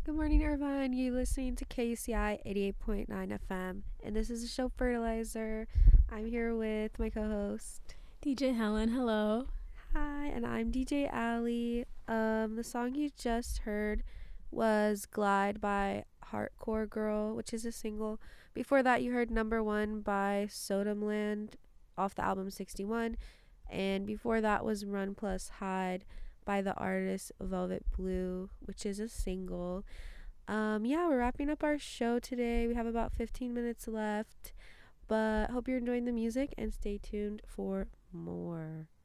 Good morning, Irvine. You're listening to KCI 88.9 FM, and this is the show Fertilizer. I'm here with my co host. DJ Helen, hello. Hi, and I'm DJ Ali. The song you just heard was Glide by Hardcore Girl, which is a single. Before that, you heard Number One by Sodomland off the album 61. And before that was Run Plus Hide by the artist Velvet Blue, which is a single. Yeah, we're wrapping up our show today. We have about 15 minutes left, but hope you're enjoying the music and stay tuned for more.